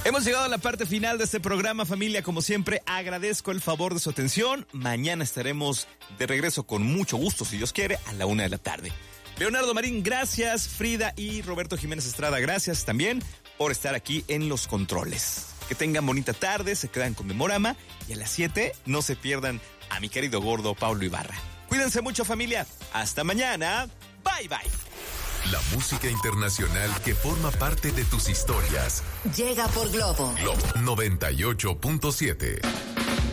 Hemos llegado a la parte final de este programa, familia. Como siempre, agradezco el favor de su atención. Mañana estaremos de regreso con mucho gusto, si Dios quiere, a la 1:00 p.m. Leonardo Marín, gracias. Frida y Roberto Jiménez Estrada, gracias también por estar aquí en los controles. Que tengan bonita tarde, se quedan con Memorama y a las 7 no se pierdan a mi querido gordo Pablo Ibarra. Cuídense mucho, familia. Hasta mañana. Bye, bye. La música internacional que forma parte de tus historias. Llega por Globo. Globo 98.7.